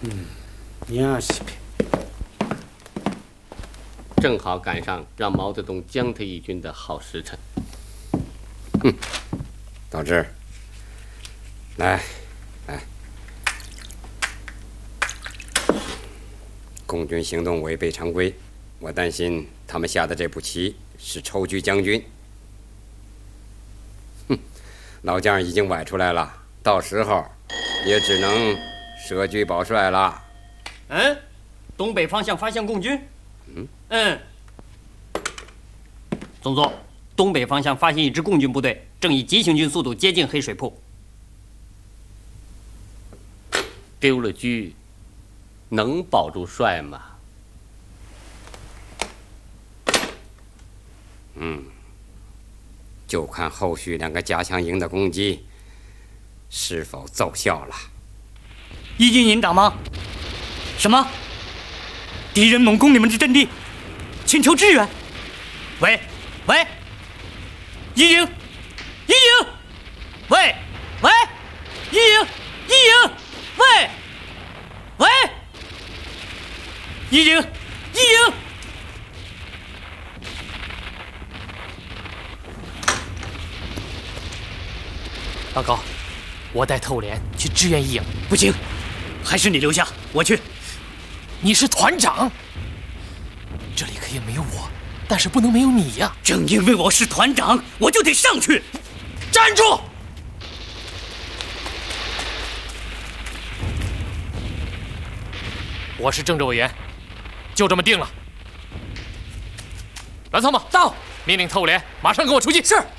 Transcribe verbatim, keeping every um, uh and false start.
嗯，娘西呗。 正好赶上让毛泽东将他一军的好时辰。哼， 导致，来，来，共军行动违背常规，我担心他们下的这步棋是抽车将军。哼，老将已经崴出来了，到时候也只能舍车保帅了。 嗯，东北方向发现共军。 嗯嗯，总座，东北方向发现一支共军部队，正以急行军速度接近黑水铺。 丢了车，能保住帅吗？ 嗯，就看后续两个加强营的攻击是否奏效了。 一军营长吗？什么？敌人猛攻你们的阵地，请求支援。喂喂，一营，一营，喂喂，一营，一营，喂喂，一营，一营。报告，我带特务连去支援一营。不行，还是你留下，我去。 你是团长，这里可以没有我，但是不能没有你呀。 正因为我是团长，我就得上去。 站住！我是政治委员，就这么定了。蓝参谋到，命令特务连马上跟我出击。是。